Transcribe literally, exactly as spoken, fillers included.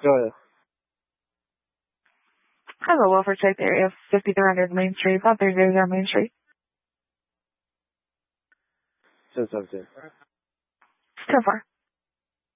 Go ahead. Hello, Wilford Chase area, fifty-three hundred Main Street, five three zero zero Main Street. ten seventeen. So far.